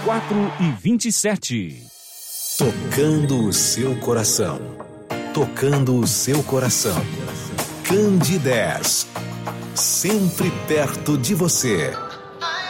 4h27. Tocando o seu coração. Tocando o seu coração. Candidez. Sempre perto de você.